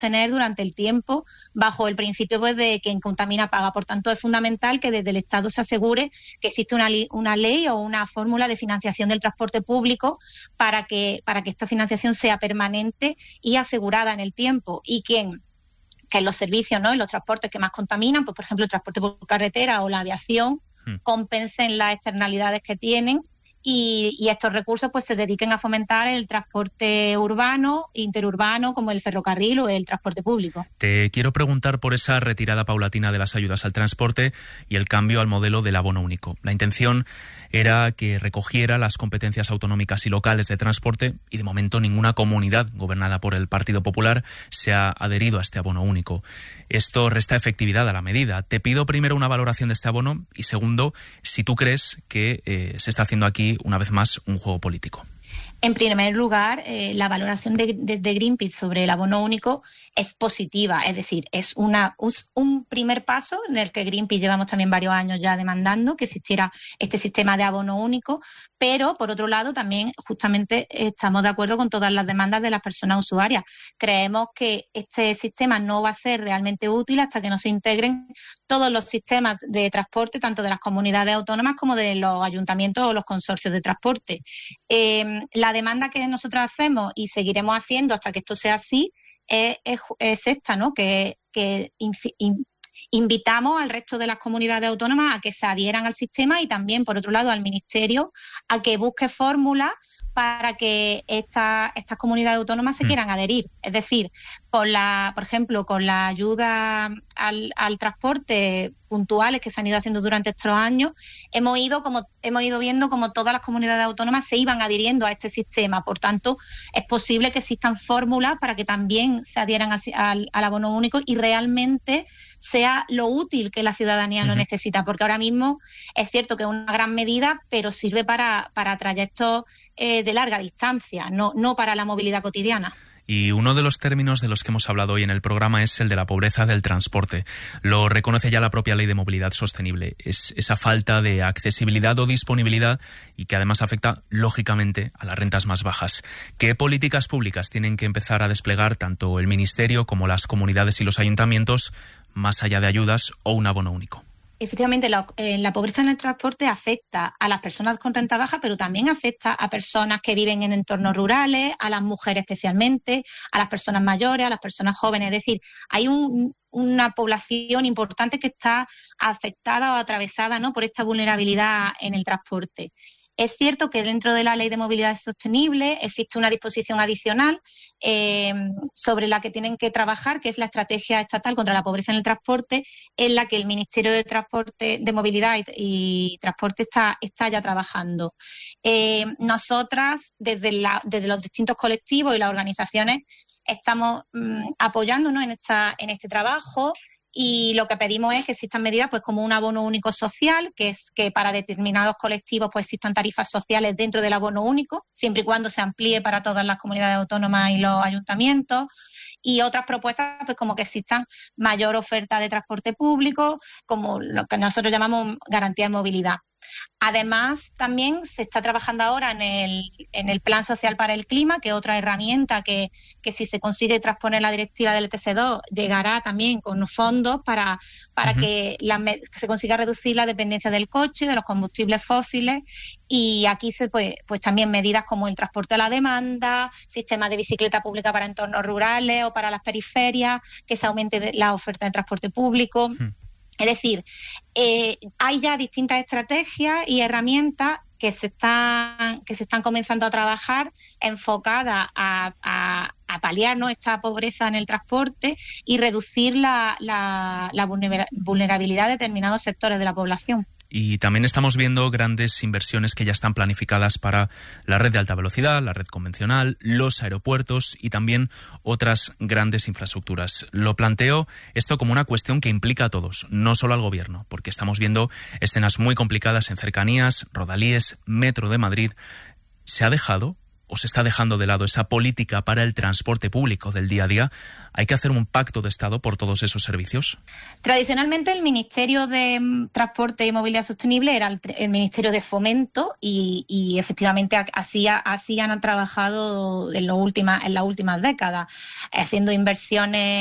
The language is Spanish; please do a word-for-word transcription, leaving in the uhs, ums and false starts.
sostener durante el tiempo bajo el principio pues, de quien contamina paga. Por tanto, es fundamental que desde el Estado se asegure que existe una, una ley o una fórmula de financiación del transporte público para que, para que esta financiación sea permanente y asegurada en el tiempo. Y quien que en los servicios, ¿no?, en los transportes que más contaminan, pues por ejemplo el transporte por carretera o la aviación, hmm. compensen las externalidades que tienen y, y estos recursos pues se dediquen a fomentar el transporte urbano, interurbano, como el ferrocarril o el transporte público. Te quiero preguntar por esa retirada paulatina de las ayudas al transporte y el cambio al modelo del abono único. La intención era que recogiera las competencias autonómicas y locales de transporte y de momento ninguna comunidad gobernada por el Partido Popular se ha adherido a este abono único. Esto resta efectividad a la medida. Te pido primero una valoración de este abono y segundo, si tú crees que eh, se está haciendo aquí una vez más un juego político. En primer lugar, eh, la valoración de, desde Greenpeace sobre el abono único es positiva, es decir, es una es un primer paso en el que Greenpeace llevamos también varios años ya demandando que existiera este sistema de abono único, pero por otro lado también justamente estamos de acuerdo con todas las demandas de las personas usuarias. Creemos que este sistema no va a ser realmente útil hasta que no se integren todos los sistemas de transporte, tanto de las comunidades autónomas como de los ayuntamientos o los consorcios de transporte. Eh, la demanda que nosotros hacemos y seguiremos haciendo hasta que esto sea así es, es, es esta, ¿no? Que, que in, in, invitamos al resto de las comunidades autónomas a que se adhieran al sistema y también, por otro lado, al Ministerio a que busque fórmulas para que esta, estas comunidades autónomas se quieran adherir. Es decir, con la, por ejemplo, con la ayuda al, al transporte puntuales que se han ido haciendo durante estos años, hemos ido como hemos ido viendo como todas las comunidades autónomas se iban adhiriendo a este sistema. Por tanto, es posible que existan fórmulas para que también se adhieran al, al, al abono único y realmente sea lo útil que la ciudadanía uh-huh. lo necesita, porque ahora mismo es cierto que es una gran medida, pero sirve para, para trayectos eh, de larga distancia, no, no para la movilidad cotidiana. Y uno de los términos de los que hemos hablado hoy en el programa es el de la pobreza del transporte. Lo reconoce ya la propia Ley de Movilidad Sostenible. Es esa falta de accesibilidad o disponibilidad y que además afecta, lógicamente, a las rentas más bajas. ¿Qué políticas públicas tienen que empezar a desplegar tanto el Ministerio como las comunidades y los ayuntamientos, más allá de ayudas o un abono único? Efectivamente, la, eh, la pobreza en el transporte afecta a las personas con renta baja, pero también afecta a personas que viven en entornos rurales, a las mujeres especialmente, a las personas mayores, a las personas jóvenes. Es decir, hay un, una población importante que está afectada o atravesada, ¿no?, por esta vulnerabilidad en el transporte. Es cierto que dentro de la Ley de Movilidad Sostenible existe una disposición adicional eh, sobre la que tienen que trabajar, que es la Estrategia Estatal contra la Pobreza en el Transporte, en la que el Ministerio de Transporte, de Movilidad y, y Transporte está, está ya trabajando. Eh, nosotras, desde, la, desde los distintos colectivos y las organizaciones, estamos mm, apoyándonos en, esta, en este trabajo. Y lo que pedimos es que existan medidas pues como un abono único social, que es que para determinados colectivos pues existan tarifas sociales dentro del abono único, siempre y cuando se amplíe para todas las comunidades autónomas y los ayuntamientos. Y otras propuestas pues como que existan mayor oferta de transporte público, como lo que nosotros llamamos garantía de movilidad. Además, también se está trabajando ahora en el, en el Plan Social para el Clima, que es otra herramienta que, que si se consigue transponer la directiva del E T S dos, llegará también con fondos para, para uh-huh. que, la, que se consiga reducir la dependencia del coche, de los combustibles fósiles. Y aquí se pues, pues también medidas como el transporte a la demanda, sistemas de bicicleta pública para entornos rurales o para las periferias, que se aumente la oferta de transporte público. Uh-huh. Es decir, eh, hay ya distintas estrategias y herramientas que se están que se están comenzando a trabajar enfocadas a, a, a paliar, ¿no?, esta pobreza en el transporte y reducir la, la, la vulnerabilidad de determinados sectores de la población. Y también estamos viendo grandes inversiones que ya están planificadas para la red de alta velocidad, la red convencional, los aeropuertos y también otras grandes infraestructuras. Lo planteo esto como una cuestión que implica a todos, no solo al gobierno, porque estamos viendo escenas muy complicadas en cercanías, Rodalíes, Metro de Madrid. ¿Se ha dejado o se está dejando de lado esa política para el transporte público del día a día? ¿Hay que hacer un pacto de Estado por todos esos servicios? Tradicionalmente el Ministerio de Transporte y Movilidad Sostenible era el, el Ministerio de Fomento y, y efectivamente así, así han trabajado en, lo última, en las últimas décadas, haciendo inversiones